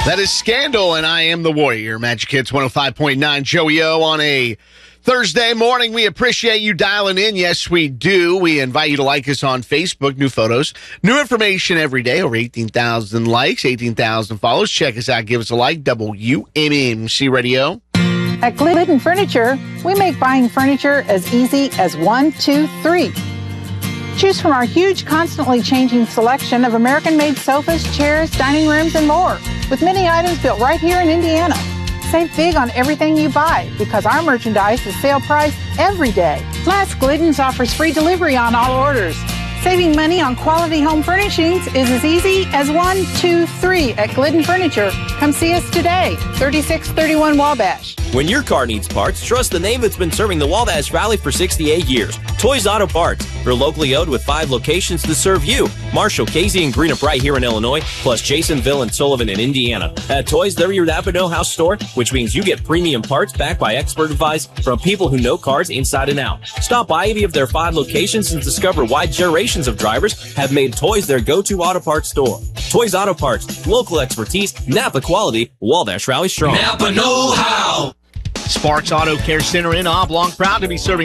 That is Scandal, and I am the Warrior. Magic Hits 105.9, Joey O on a Thursday morning. We appreciate you dialing in. Yes, we do. We invite you to like us on Facebook. New photos, new information every day. Over 18,000 likes, 18,000 follows. Check us out. Give us a like. WMMC Radio. At Glidden Furniture, we make buying furniture as easy as 1, 2, 3. Choose from our huge, constantly changing selection of American-made sofas, chairs, dining rooms, and more, with many items built right here in Indiana. Save big on everything you buy because our merchandise is sale price every day. Plus, Glidden's offers free delivery on all orders. Saving money on quality home furnishings is as easy as 1, 2, 3 at Glidden Furniture. Come see us today, 3631 Wabash. When your car needs parts, trust the name that's been serving the Wabash Valley for 68 years. Toys Auto Parts. They're locally owned with 5 locations to serve you. Marshall, Casey, and Greenup right here in Illinois, plus Jasonville and Sullivan in Indiana. At Toys, they're your Napa Know House store, which means you get premium parts backed by expert advice from people who know cars inside and out. Stop by any of their 5 locations and discover why generations of drivers have made Toys their go-to auto parts store. Toys Auto Parts. Local expertise, Napa quality, Wabash Rally strong. Napa Know How. Sparks Auto Care Center in Oblong, proud to be serving